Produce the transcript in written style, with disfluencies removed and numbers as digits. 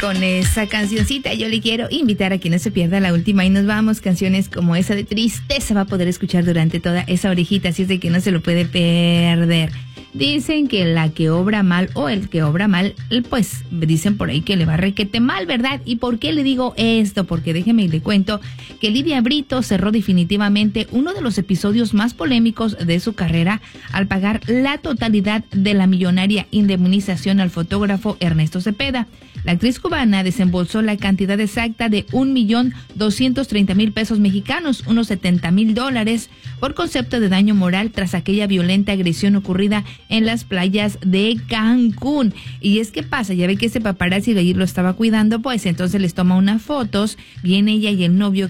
Con esa cancioncita yo le quiero invitar a que no se pierda la última y nos vamos. Canciones como esa de tristeza va a poder escuchar durante toda esa orejita, así es de que no se lo puede perder. Dicen que la que obra mal o el que obra mal, pues dicen por ahí que le va requete mal, ¿verdad? ¿Y por qué le digo esto? Porque déjeme y le cuento que Lidia Brito cerró definitivamente uno de los episodios más polémicos de su carrera al pagar la totalidad de la millonaria indemnización al fotógrafo Ernesto Cepeda. La actriz cubana desembolsó la cantidad exacta de 1.230.000 pesos mexicanos, unos $70,000, por concepto de daño moral tras aquella violenta agresión ocurrida en las playas de Cancún. Y es que pasa, ya ve que ese paparazzi de ahí lo estaba cuidando, pues entonces les toma unas fotos, viene ella y el novio